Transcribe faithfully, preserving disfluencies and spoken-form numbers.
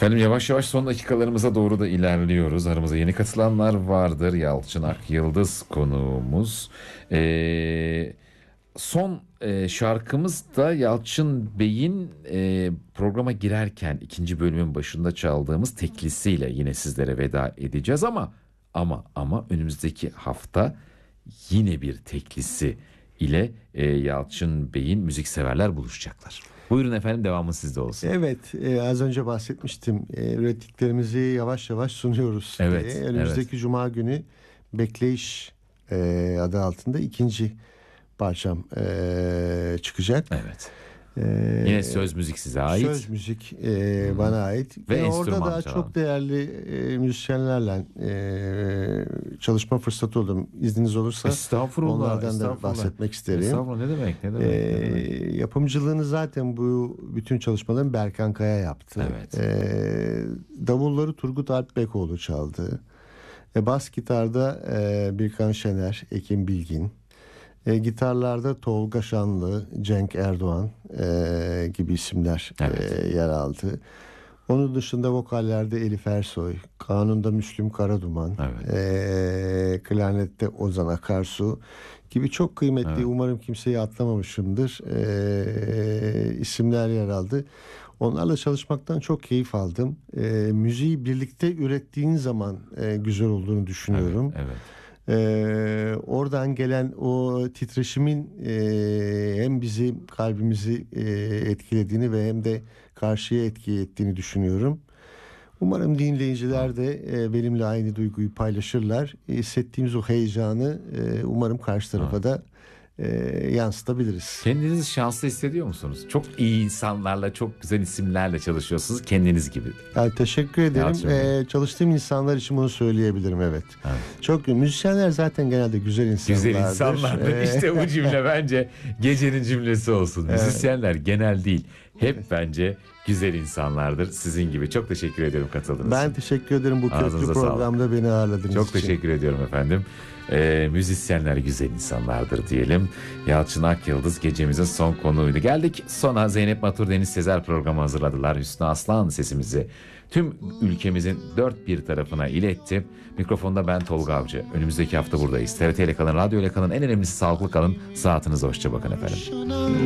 Efendim yavaş yavaş son dakikalarımıza doğru da ilerliyoruz. Aramıza yeni katılanlar vardır. Yalçın Akyıldız konuğumuz. Ee, son e, şarkımız da Yalçın Bey'in e, programa girerken ikinci bölümün başında çaldığımız teklisiyle yine sizlere veda edeceğiz ama ama ama önümüzdeki hafta yine bir teklisi ile e, Yalçın Bey'in müzikseverler buluşacaklar. Buyurun efendim, devamı sizde olsun. Evet, e, az önce bahsetmiştim. E, ürettiklerimizi yavaş yavaş sunuyoruz Evet, diye. Önümüzdeki evet. Cuma günü Bekleyiş e, adı altında ikinci parçam e, çıkacak. Evet. E, Yine söz müzik size ait. Söz müzik e, bana ait. Ve Ve orada enstrüman daha çalan. çok değerli e, müzisyenlerle e, çalışma fırsatı oldum. İzniniz olursa Estağfurullah. onlardan da estağfurullah. bahsetmek isterim. Estağfurullah, ne demek ne demek, Ee, ne demek. Yapımcılığını zaten bu bütün çalışmaların Berkan Kaya yaptı. Evet. Ee, davulları Turgut Alpbekoğlu çaldı. E, bas gitarda e, Birkan Şener, Ekim Bilgin. E, gitarlarda Tolga Şanlı, Cenk Erdoğan e, gibi isimler Evet. e, yer aldı. Onun dışında vokallerde Elif Ersoy, kanunda Müslüm Karaduman, Evet. e, klarnette Ozan Akarsu gibi çok kıymetli, Evet. umarım kimseyi atlamamışımdır, e, isimler yer aldı. Onlarla çalışmaktan çok keyif aldım. E, müziği birlikte ürettiğin zaman e, güzel olduğunu düşünüyorum. Evet, evet. Ee, oradan gelen o titreşimin e, hem bizi, kalbimizi e, etkilediğini ve hem de karşıya etki ettiğini düşünüyorum. Umarım dinleyiciler de e, benimle aynı duyguyu paylaşırlar. E, hissettiğimiz o heyecanı e, umarım karşı tarafa da e, yansıtabiliriz. Kendinizi şanslı hissediyor musunuz? Çok iyi insanlarla, çok güzel isimlerle çalışıyorsunuz. Kendiniz gibi. Yani teşekkür Yalçın ederim. Bey. Ee, çalıştığım insanlar için bunu söyleyebilirim, evet. Evet. Çok müzisyenler zaten genelde güzel insanlardır. Güzel insanlardır. Ee, İşte bu cümle bence gecenin cümlesi olsun. Evet. Müzisyenler genel değil. Hep bence güzel insanlardır. Sizin gibi. Çok teşekkür ediyorum katıldığınız Ben için. teşekkür ederim bu köklü Ağzınıza programda beni ağırladığınız Çok için. teşekkür ediyorum efendim. Ee, müzisyenler güzel insanlardır diyelim. Yalçın Akyıldız gecemizin son konuğuydu. Geldik sona. Zeynep Matur, Deniz Sezer programı hazırladılar. Hüsnü Aslan sesimizi tüm ülkemizin dört bir tarafına iletti. Mikrofonda ben Tolga Avcı. Önümüzdeki hafta buradayız. T R T ile kalın, radyo ile kalın. En önemlisi sağlıklı kalın. Saatinize hoşça bakın efendim.